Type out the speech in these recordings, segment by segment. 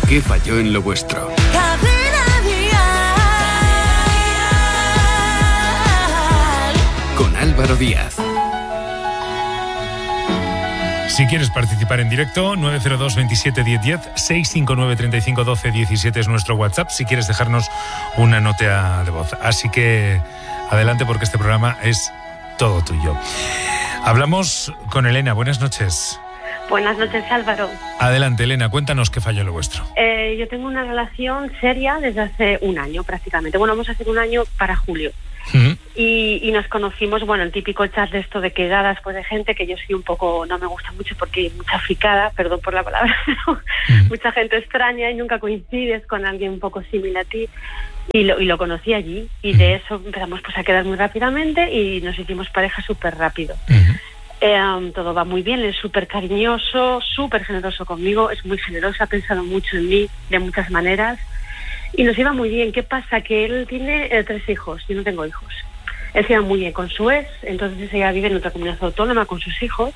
¿Qué falló en lo vuestro? Con Álvaro Díaz. Si quieres participar en directo, 902 27 10 10, 659 35 12 17 es nuestro WhatsApp, si quieres dejarnos una nota de voz. Así que adelante, porque este programa es todo tuyo. Hablamos con Elena. Buenas noches. Buenas noches, Álvaro. Adelante, Elena, cuéntanos qué falló en lo vuestro. Yo tengo una relación seria desde hace un año prácticamente. Bueno, vamos a hacer un año para julio. Y nos conocimos, bueno, el típico chat de esto de quedadas pues de gente que yo soy un poco, no me gusta mucho porque hay mucha fricada, perdón por la palabra, pero mucha gente extraña y nunca coincides con alguien un poco similar a ti. Y lo conocí allí y de eso empezamos pues a quedar muy rápidamente y nos hicimos pareja súper rápido. Todo va muy bien, es súper cariñoso, súper generoso conmigo, es muy generoso, ha pensado mucho en mí de muchas maneras y nos iba muy bien. ¿Qué pasa? Que él tiene 3 hijos, yo no tengo hijos. Él se lleva muy bien con su ex, entonces ella vive en otra comunidad autónoma con sus hijos,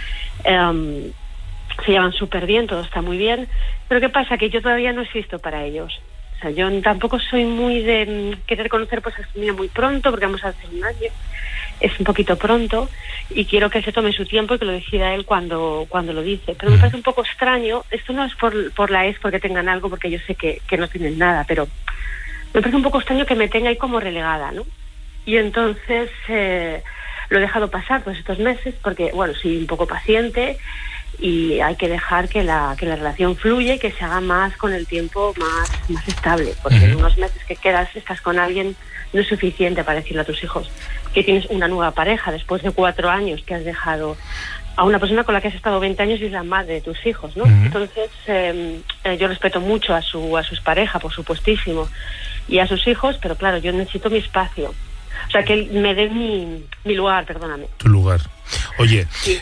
se llevan súper bien, todo está muy bien, pero ¿qué pasa? Que yo todavía no existo para ellos. O sea, yo tampoco soy muy de querer conocer pues a su familia muy pronto, porque vamos a hacer un año, es un poquito pronto, y quiero que se tome su tiempo y que lo decida él cuando lo dice. Pero me parece un poco extraño, esto no es por la ex porque tengan algo, porque yo sé que no tienen nada, pero me parece un poco extraño que me tenga ahí como relegada, ¿no? Y entonces lo he dejado pasar pues estos meses, porque, bueno, soy un poco paciente y hay que dejar que la relación fluya y que se haga más con el tiempo más estable, porque en unos meses que estás con alguien no es suficiente para decirle a tus hijos que tienes una nueva pareja después de 4 años que has dejado a una persona con la que has estado 20 años y es la madre de tus hijos, ¿no? Entonces yo respeto mucho a sus parejas, por supuestísimo, y a sus hijos, pero claro, yo necesito mi espacio. O sea, que él me dé mi lugar, perdóname. Tu lugar. Oye, sí.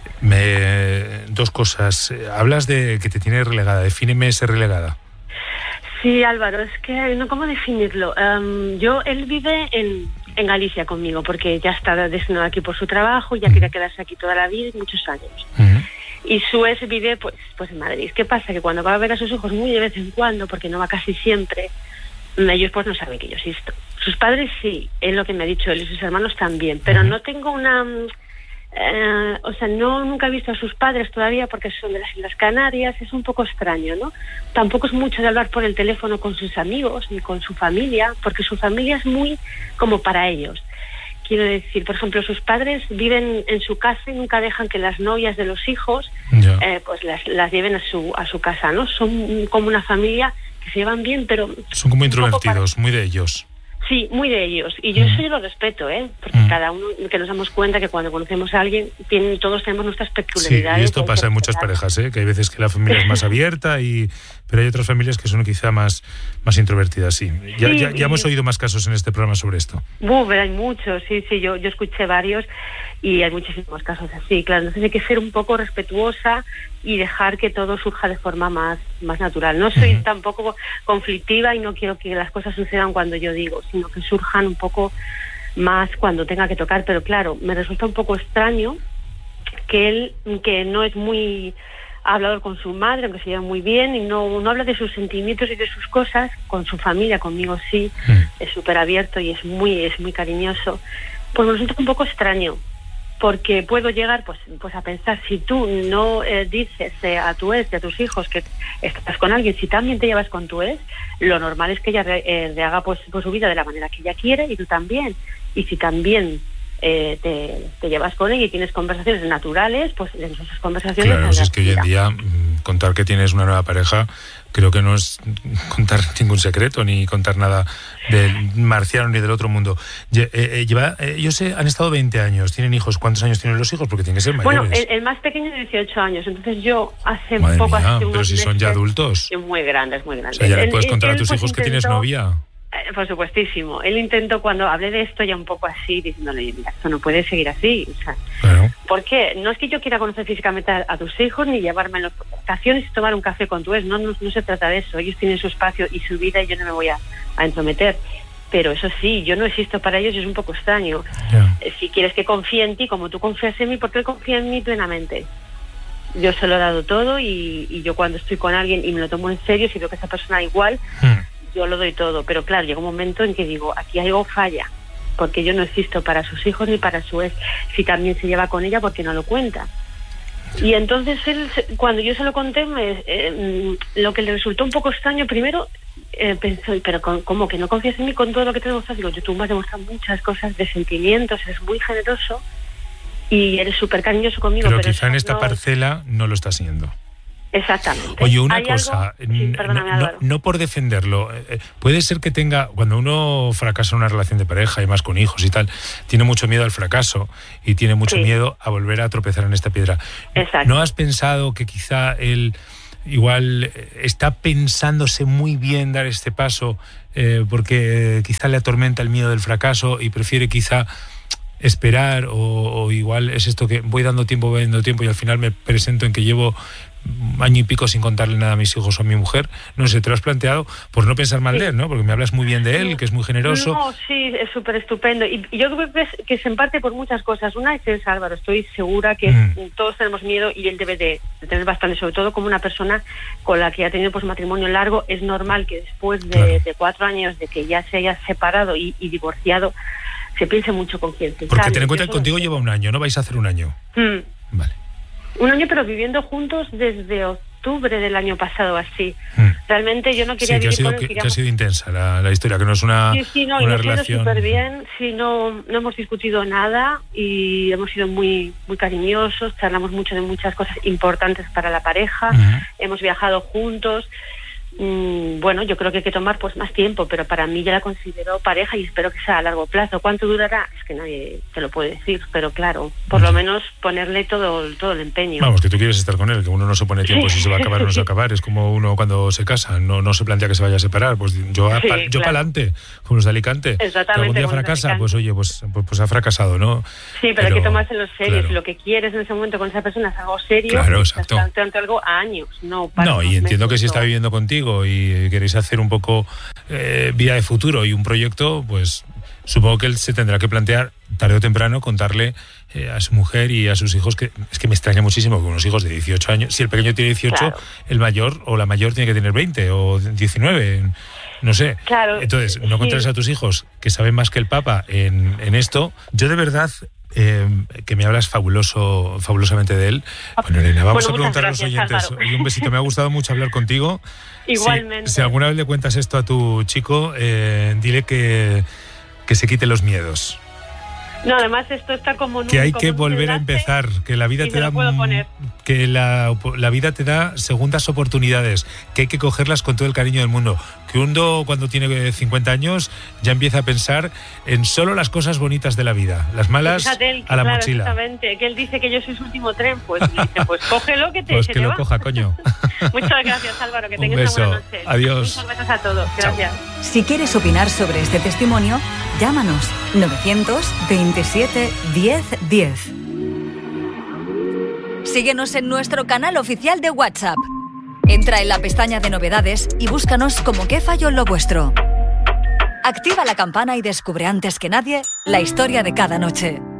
2 cosas. Hablas de que te tiene relegada. Defíneme ese relegada. Sí, Álvaro, es que no, ¿cómo definirlo? Él vive en Galicia conmigo, porque ya está destinado aquí por su trabajo, ya quería quedarse aquí toda la vida y muchos años. Y su ex vive pues en Madrid. ¿Qué pasa? Que cuando va a ver a sus hijos muy de vez en cuando, porque no va casi siempre, ellos pues no saben que yo existo. Sus padres sí, es lo que me ha dicho él, y sus hermanos también, pero no tengo una... nunca he visto a sus padres todavía porque son de las Islas Canarias, es un poco extraño, ¿no? Tampoco es mucho de hablar por el teléfono con sus amigos ni con su familia, porque su familia es muy como para ellos. Quiero decir, por ejemplo, sus padres viven en su casa y nunca dejan que las novias de los hijos pues las lleven a su casa, ¿no? Son como una familia que se llevan bien, pero... Son como introvertidos, muy de ellos. Sí, muy de ellos. Y yo eso yo lo respeto, porque cada uno, que nos damos cuenta que cuando conocemos a alguien, todos tenemos nuestras peculiaridades. Sí, y esto pasa en muchas parejas, que hay veces que la familia es más abierta, pero hay otras familias que son quizá más introvertidas, sí. Ya hemos oído más casos en este programa sobre esto. Hay muchos, sí, yo escuché varios y hay muchísimos casos así, claro. Entonces hay que ser un poco respetuosa y dejar que todo surja de forma más natural. No soy tampoco conflictiva y no quiero que las cosas sucedan cuando yo digo, sino que surjan un poco más cuando tenga que tocar. Pero claro, me resulta un poco extraño que él, que no es muy hablador con su madre, aunque se lleva muy bien, y no habla de sus sentimientos y de sus cosas, con su familia, conmigo sí, es súper abierto y es muy cariñoso, pues me resulta un poco extraño. Porque puedo llegar pues a pensar, si tú no dices a tu ex y a tus hijos que estás con alguien, si también te llevas con tu ex, lo normal es que ella le haga pues su vida de la manera que ella quiere y tú también. Y si también te llevas con ella y tienes conversaciones naturales, pues en esas conversaciones... Claro, si es que hoy en día contar que tienes una nueva pareja creo que no es contar ningún secreto ni contar nada del marciano ni del otro mundo. Yo sé, han estado 20 años, tienen hijos. ¿Cuántos años tienen los hijos? Porque tienen que ser mayores. Bueno, el más pequeño de 18 años, entonces yo hace Madre poco... mía, hace unos pero si son ya adultos. Muy grandes, muy grandes. O sea, ya le puedes contar a tus hijos que tienes novia. Por supuestísimo. Él intentó, cuando hablé de esto, ya un poco así, diciéndole, mira, esto no puede seguir así. O sea, claro. ¿Por qué? No es que yo quiera conocer físicamente a tus hijos ni llevarme en las vacaciones y tomar un café con tu ex. No se trata de eso. Ellos tienen su espacio y su vida y yo no me voy a entrometer. Pero eso sí, yo no existo para ellos y es un poco extraño. Si quieres que confíe en ti como tú confías en mí, ¿por qué él confía en mí plenamente? Yo se lo he dado todo y yo cuando estoy con alguien y me lo tomo en serio, si veo que esa persona igual, yo lo doy todo. Pero claro, llega un momento en que digo, aquí algo falla, porque yo no existo para sus hijos ni para su ex. Si también se lleva con ella, ¿por qué no lo cuenta? Y entonces él, cuando yo se lo conté, lo que le resultó un poco extraño, primero pensó, pero ¿cómo que no confías en mí con todo lo que te he demostrado? Digo, tú me has demostrado muchas cosas de sentimientos, eres muy generoso y eres súper cariñoso conmigo. Pero quizá en esta parcela no lo está siendo. Exactamente. Oye, una cosa, sí, no por defenderlo, puede ser que tenga, cuando uno fracasa en una relación de pareja y más con hijos y tal, tiene mucho miedo al fracaso y tiene mucho miedo a volver a tropezar en esta piedra. Exacto. ¿No has pensado que quizá él igual está pensándose muy bien dar este paso porque quizá le atormenta el miedo del fracaso y prefiere quizá esperar o igual es esto que voy dando tiempo y al final me presento en que llevo año y pico sin contarle nada a mis hijos o a mi mujer? No sé, ¿te lo has planteado? Por no pensar mal de él, ¿no? Porque me hablas muy bien de él, que es muy generoso. No, sí, es súper estupendo. Y yo creo que se en parte por muchas cosas. Una es Álvaro, estoy segura que todos tenemos miedo y él debe de tener bastante, sobre todo como una persona con la que ha tenido pues matrimonio largo. Es normal que después de 4 años de que ya se haya separado y divorciado, se piense mucho con quién se Porque ten en cuenta que contigo lleva 1 año, ¿no? Vais a hacer 1 año. Vale. 1 año, pero viviendo juntos desde octubre del año pasado, así. Realmente yo no quería vivir con él. Que ha sido intensa la historia, que no es una una relación. súper bien, no hemos discutido nada y hemos sido muy, muy cariñosos, charlamos mucho de muchas cosas importantes para la pareja, hemos viajado juntos. Bueno, yo creo que hay que tomar pues más tiempo, pero para mí ya la considero pareja y espero que sea a largo plazo. ¿Cuánto durará? Es que nadie te lo puede decir, pero claro, por lo menos ponerle todo el empeño. Vamos, que tú quieres estar con él, que uno no se pone tiempo si se va a acabar o no se va a acabar. Es como uno cuando se casa, no se plantea que se vaya a separar. Pues yo para adelante, como los de Alicante. Exactamente. Que algún día fracasa, pues oye, pues ha fracasado, ¿no? Sí, pero hay que tomárselo serio. Si lo que quieres en ese momento con esa persona es algo serio, claro, exacto. Tanto algo a años, no para No, y entiendo que si está viviendo contigo y queréis hacer un poco vida de futuro y un proyecto, pues supongo que él se tendrá que plantear tarde o temprano contarle a su mujer y a sus hijos, que es que me extraña muchísimo que unos hijos de 18 años, si el pequeño tiene 18, claro, el mayor o la mayor tiene que tener 20 o 19, no sé. Claro, entonces, no contarles a tus hijos que saben más que el Papa en esto. Yo de verdad... que me hablas fabulosamente de él. Bueno, Elena, vamos a preguntar a los oyentes. Y un besito, me ha gustado mucho hablar contigo. Igualmente. Si alguna vez le cuentas esto a tu chico, dile que se quite los miedos. No, además esto está como que hay que volver a empezar, que la vida te da que la vida te da segundas oportunidades, que hay que cogerlas con todo el cariño del mundo. Que uno cuando tiene 50 años ya empieza a pensar en solo las cosas bonitas de la vida, las malas a la mochila. Exactamente, que él dice que yo soy su último tren, pues dice, pues cógelo que te pues se que te lo va. coja, coño. Muchas gracias, Álvaro, que tengas beso. una buena noche. Adiós. Muchas gracias a todos. Gracias. Chao. Si quieres opinar sobre este testimonio, llámanos 927 10 10. Síguenos en nuestro canal oficial de WhatsApp. Entra en la pestaña de novedades y búscanos como ¿Qué falló en lo vuestro? Activa la campana y descubre antes que nadie la historia de cada noche.